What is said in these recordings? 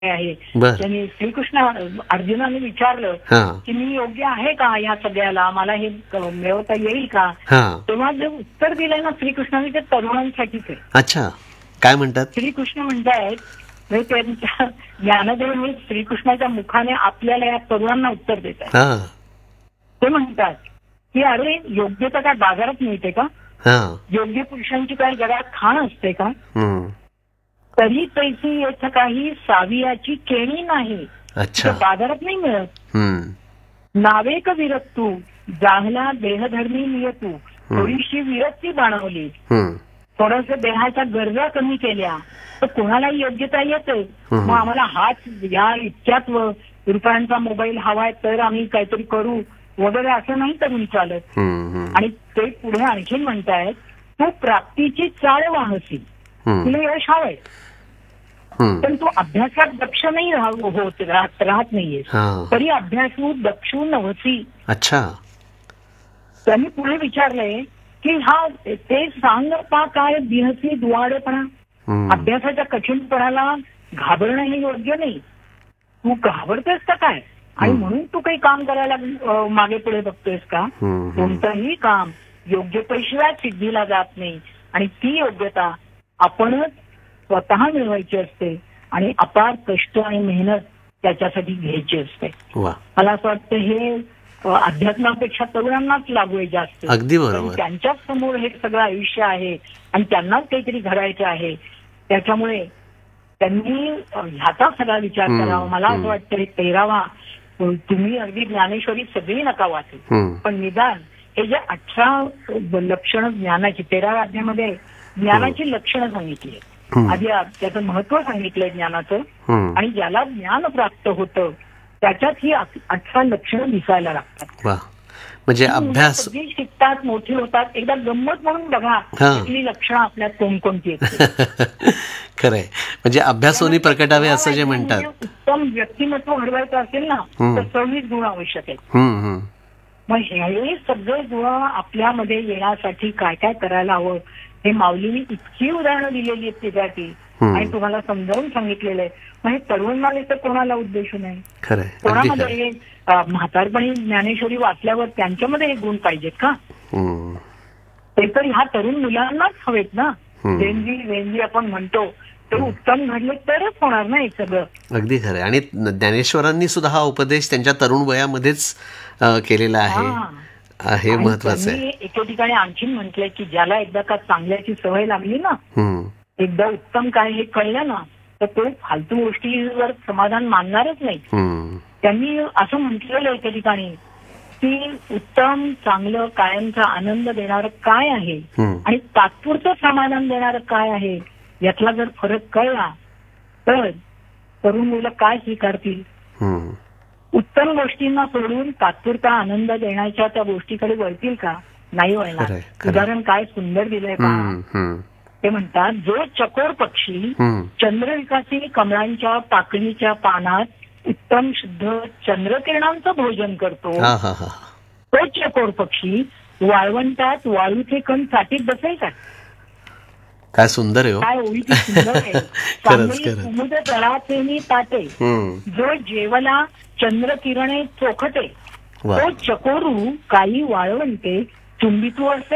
आहे. बर. त्यांनी श्रीकृष्ण अर्जुनाने विचारलं हा की मी योग्य आहे का या सगळ्याला, मला हे मिळवता येईल का? हा तेव्हा जे उत्तर दिलंय ना श्रीकृष्णाने ते तरुणांसाठीच आहे. अच्छा, काय म्हणतात? श्रीकृष्ण म्हणतायत म्हणजे त्यांच्या ज्ञानदेव श्रीकृष्णाच्या मुखाने आपल्याला या तरुणांना उत्तर देत आहे. हा ते म्हणतात की अरे योग्यता काय बाजारात मिळते का? हा योग्य पुरुषांची काय जगात खाण असते का? हम्म. तरी पैसे येत काही सावियाची केणी नाही. अच्छा. ते बाजारात नाही मिळत. हम्म. नावेक विरक्तू जाहला देहधर्मी नियतू, थोडीशी विरक्ती बाणवली, हम्म. थोडस देहाच्या गरजा कमी केल्या तर कोणालाही योग्यता येते. मग आम्हाला हाच या इतक्यात रुपयांचा मोबाईल हवाय तर आम्ही काहीतरी करू वगैरे असं नाही करून चालत. हम्म. आणि ते पुढे आणखीन म्हणतायत तू प्राप्तीची चाळ वाहसी, तुला यश हवंय पण तू अभ्यासात दक्ष नाही राहत नाहीये, तरी अभ्यासू दक्षू नवसी. अच्छा. त्यांनी पुढे विचारलंय की हा ते सांग पा काय बिहसी दुवाडेपणा, अभ्यासाच्या कठीणपणाला घाबरणं हे योग्य नाही. तू घाबरतोयस का काय आणि म्हणून तू काही काम करायला मागे पुढे बघतोयस का? कोणतंही काम योग्यतेशिवाय सिद्धीला जात नाही आणि ती योग्यता आपणच स्वतः मिळवायची असते आणि अपार कष्ट आणि मेहनत त्याच्यासाठी घ्यायची असते. मला असं वाटतं हे अध्यात्मापेक्षा तरुणांनाच लागू आहे जास्त. अगदी बरोबर. त्यांच्याच समोर हे सगळं आयुष्य आहे आणि त्यांनाच काहीतरी घडायचं आहे. त्याच्यामुळे त्यांनी ह्याचा सगळा विचार करावा. मला असं वाटतं हे 13वा तुम्ही अगदी ज्ञानेश्वरी सगळी नका वाचू पण निदान हे जे 18 लक्षणं ज्ञानाची 13व्या अध्यायामध्ये ज्ञानाची लक्षणं सांगितली. आधी त्याचं महत्व सांगितलंय ज्ञानाचं आणि ज्याला ज्ञान प्राप्त होतं त्याच्यात ही 18 लक्षणं दिसायला लागतात. म्हणजे अभ्यास शिकतात मोठी होतात. एकदा गंमत म्हणून बघा कुठली लक्षणं आपल्यात कोणकोणती आहेत. खरंय. म्हणजे अभ्यासोनी प्रकटावे असं जे म्हणतात. उत्तम व्यक्तिमत्व घडवायचं असेल ना तर 26 गुण आवश्यक आहेत. मग हे सगळे गुण आपल्यामध्ये येण्यासाठी काय काय करायला हवं हे माऊलींनी इतकी उदाहरणं दिलेली आहेत त्यासाठी आणि तुम्हाला समजावून सांगितलेलं आहे. मग हे तरुणाला तर कोणाला उद्देशू नाही. कोणामध्ये म्हातारपणी ज्ञानेश्वरी वाचल्यावर त्यांच्यामध्ये हे गुण पाहिजेत का? ते तर ह्या तरुण मुलांनाच हवेत ना. वेंजी आपण म्हणतो ते उत्तम घडले तरच होणार ना हे सगळं. अगदी खरं. आणि ज्ञानेश्वरांनी सुद्धा हा उपदेश त्यांच्या तरुण वयामध्येच केलेला आहे. हे महत्वाचं आहे. एके ठिकाणी आणखीन म्हटलंय की ज्याला एकदा का चांगल्याची सवय लागली ना, एकदा उत्तम काय हे कळलं ना तर तो फालतू गोष्टीवर समाधान मानणारच नाही. त्यांनी असं म्हटलेलं एके ठिकाणी की उत्तम चांगलं कायमचा आनंद देणारं काय आहे आणि तात्पुरतं समाधान देणारं काय आहे यातला जर फरक कळला तर तरुण मुलं काय स्वीकारतील. उत्तम गोष्टींना सोडून तात्पुरता आनंद देण्याच्या त्या गोष्टीकडे वळतील का? नाही वळणार. उदाहरण काय सुंदर दिलंय पहा. ते म्हणतात जो चकोर पक्षी चंद्रविकासी कमळांच्या पाकळीच्या पानात उत्तम शुद्ध चंद्रकिरणांचं भोजन करतो तो चकोर पक्षी वाळवंटात वाळूचे कण साठीत बसेल का? काय सुंदर आहे. काय ओळी सुंदर आहे. समुद्र तळाचे ताटे जो जेवला चंद्रकिरणे चोखटे तो चकोरू काही वाळवंटे चुंबितू असे.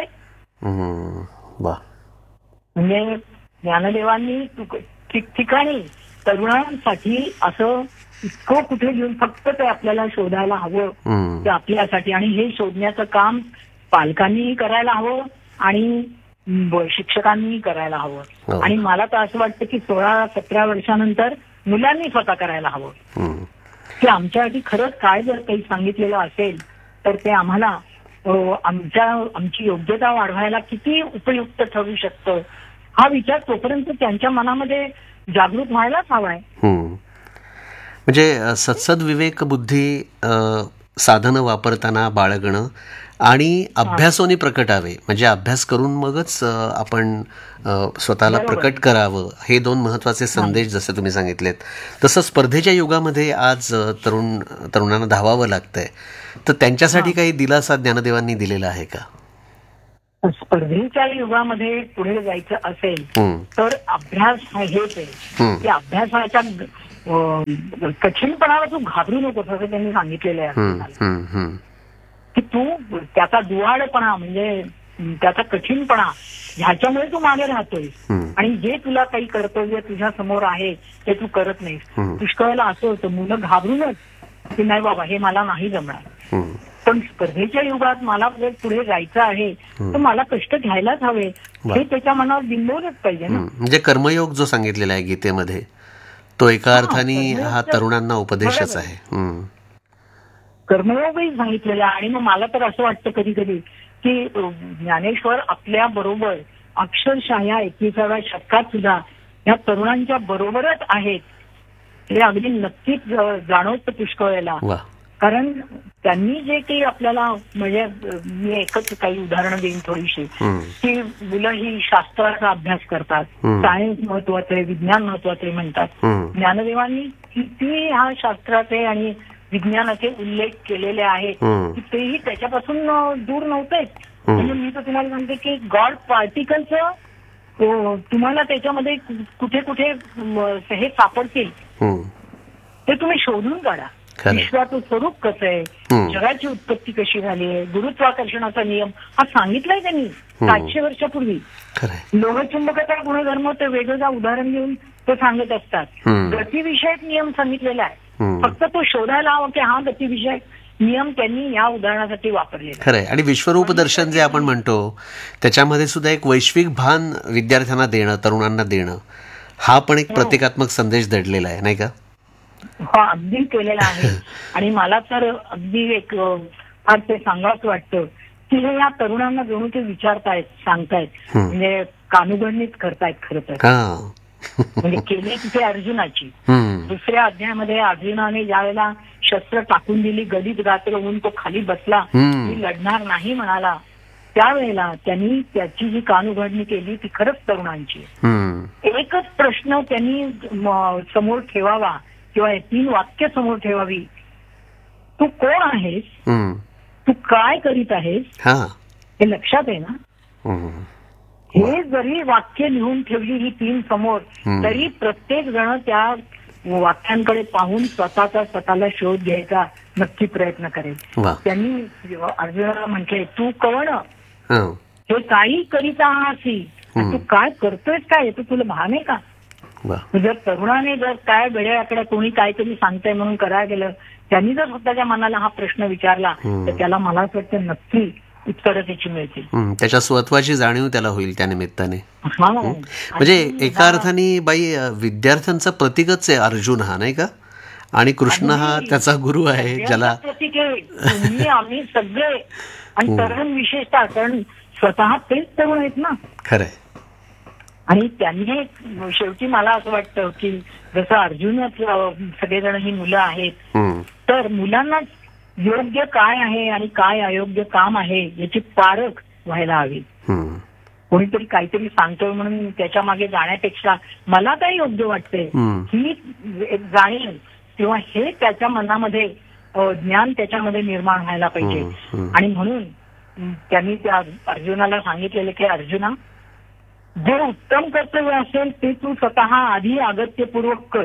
म्हणजे ज्ञानदेवांनी ठिकठिकाणी तरुणांसाठी असं इतकं कुठे घेऊन फक्त ते आपल्याला शोधायला हवं ते आपल्यासाठी. आणि हे शोधण्याचं काम पालकांनीही करायला हवं आणि शिक्षकांनीही करायला हवं. आणि मला तर असं वाटतं की 16-17 वर्षानंतर मुलांनी स्वतः करायला हवं की आमच्यासाठी खरंच काय जर काही सांगितलेलं असेल तर ते आम्हाला आमची योग्यता वाढवायला किती उपयुक्त ठरू शकतं हा विचार तोपर्यंत त्यांच्या मनामध्ये जागृत व्हायलाच हवाय. म्हणजे सत्सद विवेक बुद्धी साधनं वापरताना बाळगणं आणि अभ्यासोनी प्रकटावे. म्हणजे अभ्यास करून मगच आपण स्वतःला प्रकट करावं. हे 2 महत्वाचे संदेश जसे तुम्ही सांगितलेत. तसं स्पर्धेच्या युगामध्ये आज तरुणांना धावावं लागतंय तर त्यांच्यासाठी काही दिलासा ज्ञानदेवांनी दिलेला आहे का? स्पर्धेच्या युगामध्ये पुढे जायचं असेल तर अभ्यास हेच आहे की अभ्यासाच्या कठीणपणाला तू घाबरू नकोस असं त्यांनी सांगितलेलं आहे की तू त्याचा दुवाडपणा म्हणजे त्याचा कठीणपणा ह्याच्यामुळे तू मागे राहतोय आणि जे तुला काही कर्तव्य तुझ्या समोर आहे ते तू करत नाहीस. पुष्कळला असं होतं मुलं घाबरूनच की नाही बाबा हे मला नाही जमणार, पण स्पर्धेच्या युगात मला पुढे जायचं आहे तर मला कष्ट घ्यायलाच हवे हे त्याच्या मनावर बिंबवलंच पाहिजे ना. म्हणजे कर्मयोग जो सांगितलेला आहे गीतेमध्ये तो एका अर्थाने हा तरुणांना उपदेशच आहे. कर्मयोगही सांगितलेला. आणि मग मला तर असं वाटतं कधी कधी की ज्ञानेश्वर आपल्या बरोबर अक्षरशः या 21व्या शतकात सुद्धा या तरुणांच्या बरोबरच आहेत हे अगदी नक्कीच जाणवतं पुष्कळला. कारण त्यांनी जे काही आपल्याला म्हणजे मी एकच काही उदाहरणं देईन थोडीशी की मुलं ही शास्त्राचा अभ्यास करतात, सायन्स महत्वाचं आहे, विज्ञान महत्वाचं आहे म्हणतात. ज्ञानदेवांनी किती हा शास्त्राचे आणि विज्ञानाचे उल्लेख केलेले आहेत की तेही त्याच्यापासून दूर नव्हतेच. म्हणजे मी तर तुम्हाला सांगते की गॉड पार्टिकलचं तुम्हाला त्याच्यामध्ये कुठे कुठे हे सापडतील ते तुम्ही शोधून काढा. विश्वाचं स्वरूप कसं आहे, जगाची उत्पत्ती कशी झाली आहे, गुरुत्वाकर्षणाचा नियम हा सांगितलाय त्यांनी 700 वर्षापूर्वी. लोहचुंबकाचा गुणधर्म ते वेगवेगळं उदाहरण घेऊन ते सांगत असतात. गतिविषयक नियम सांगितलेला आहे, फक्त तो शोधायला हवा की हा गतिविषयक नियम त्यांनी या उदाहरणासाठी वापरले. खरंय. आणि विश्वरूप दर्शन जे आपण म्हणतो त्याच्यामध्ये सुद्धा एक वैश्विक भान विद्यार्थ्यांना देणं, तरुणांना देणं हा पण एक प्रतिकात्मक संदेश दडलेला आहे नाही का? हा अगदी केलेला आहे. आणि मला तर अगदी एक फार ते सांगावंच वाटतं की हे या तरुणांना जणू ते विचारतायत, सांगतायत, म्हणजे कानुगणनीच करतायत खरं तर. म्हणजे केली तिथे अर्जुनाची. दुसऱ्या अध्यायामध्ये अर्जुनाने ज्यावेळेला शस्त्र टाकून दिली, गलित गात्र होऊन तो खाली बसला, मी लढणार नाही म्हणाला, त्यावेळेला त्यांनी त्याची जी कानुघडणी केली ती खरंच तरुणांची. एकच प्रश्न त्यांनी समोर ठेवावा किंवा 3 वाक्य समोर ठेवावी. तू कोण आहेस, तू काय करीत आहेस हे लक्षात आहे ना. हे जरी वाक्य लिहून ठेवली ही 3 समोर तरी प्रत्येक जण त्या वाक्यांकडे पाहून स्वतःला शोध घ्यायचा नक्की प्रयत्न करेल. त्यांनी अर्जुनाला म्हटले तू कोण, हे काही करीत आहासी, तू काय करतोयस काय तर तुला भान आहे का. जर तरुणाने जर काय वेळेकडे कोणी काहीतरी सांगताय म्हणून करायला गेलं, त्यांनी जर स्वतःच्या मनाला हा प्रश्न विचारला तर त्याला मला असं वाटतं नक्की उत्तर त्याची मिळतील. त्याच्या स्वत्वाची जाणीव त्याला होईल त्या निमित्ताने. म्हणजे एका अर्थाने बाई विद्यार्थ्यांचं प्रतीकच आहे अर्जुन हा नाही का, आणि कृष्ण हा त्याचा गुरु आहे ज्याला प्रतीक आहे. आम्ही सगळे आणि तरुण विशेषतः, कारण स्वतः तेच तरुण आहेत ना. खरंय. आणि त्यांनी शेवटी मला असं वाटतं की जसं अर्जुनच सगळेजण ही मुलं आहेत तर मुलांना योग्य काय आहे आणि काय अयोग्य काम आहे याची पारख व्हायला हवी. कोणीतरी काहीतरी सांगतोय म्हणून त्याच्या मागे जाण्यापेक्षा मला काय योग्य वाटतंय ही जाणीव किंवा हे त्याच्या मनामध्ये ज्ञान त्याच्यामध्ये निर्माण व्हायला पाहिजे. आणि म्हणून त्यांनी त्या अर्जुनाला सांगितलेलं की अर्जुना, जे उत्तम कर्तव्य असेल ते तू स्वतः आधी अगत्यपूर्वक कर,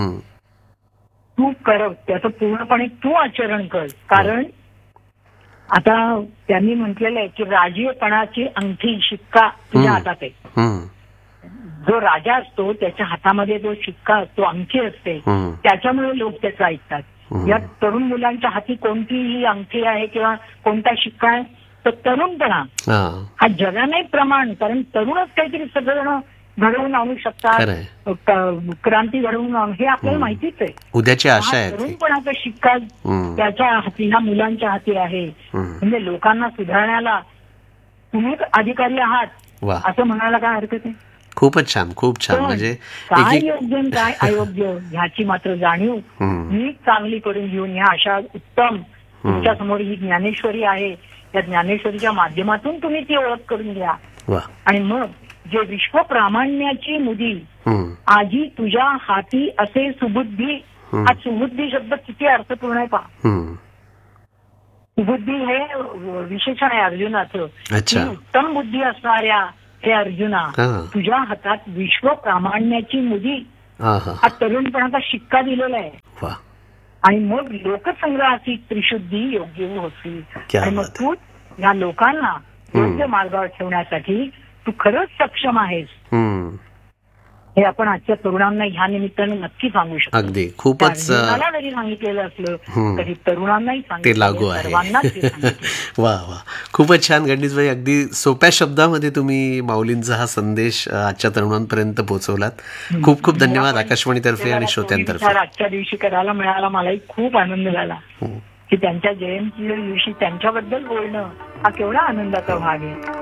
तू कर, त्याचं पूर्णपणे तू आचरण कर. कारण आता त्यांनी म्हटलेलं आहे की राजीवपणाची अंगठी, शिक्का तुझ्या हातात आहे. जो राजा असतो त्याच्या हातामध्ये जो शिक्का असतो, अंगठी असते, त्याच्यामुळे लोक त्याचं ऐकतात. या तरुण मुलांच्या हाती कोणतीही अंगठी आहे किंवा कोणता शिक्का आहे तर तरुणपणा हा जगाने प्रमाण, कारण तरुणच काहीतरी सगळं घडवून आणू शकतात, क्रांती घडवून आणू, हे आपल्याला माहितीच आहे. उद्याची आशा आहे. तरुणपणाचा शिक्का त्याच्या हाती, ह्या मुलांच्या हाती आहे. म्हणजे लोकांना सुधारण्याला तुम्हीच अधिकारी आहात असं म्हणायला काय हरकत आहे. खूपच छान, खूप छान. म्हणजे काय योग्य काय अयोग्य ह्याची मात्र जाणीव मी चांगली करून घेऊन ह्या अशा उत्तम तुमच्या समोर ही ज्ञानेश्वरी आहे, त्या ज्ञानेश्वरीच्या माध्यमातून तुम्ही ती ओळख करून घ्या. आणि मग जे विश्व प्रामाण्याची मुदी आजी तुझ्या हाती असे सुबुद्धी, हा सुबुद्धी शब्द किती अर्थपूर्ण आहे पहा. सुबुद्धी हे विशेषण आहे अर्जुनाचं. उत्तम बुद्धी असणाऱ्या हे अर्जुना, तुझ्या हातात विश्व प्रामाण्याची मुदी हा तरुणपणाचा शिक्का दिलेला आहे. आणि मग लोकसंग्रहाची त्रिशुद्धी योग्य होती. आणि मग तू या लोकांना योग्य मार्गावर ठेवण्यासाठी तू खरंच सक्षम आहेस हे आपण आजच्या तरुणांना ह्या निमित्तानं नक्की सांगू शकतो. अगदी खूपच मला जरी सांगितलेलं असलं तरी तरुणांनाही ते लागू आहे. वा वा, खूपच छान गणेशभाई. अगदी सोप्या शब्दामध्ये तुम्ही माऊलींचा हा संदेश आजच्या तरुणांपर्यंत पोहोचवलात. खूप खूप धन्यवाद आकाशवाणीतर्फे आणि श्रोत्यांतर्फे. आजच्या दिवशी करायला मिळाला मलाही खूप आनंद झाला की त्यांच्या जयंती दिवशी त्यांच्याबद्दल बोलणं हा केवढा आनंदाचा भाग आहे.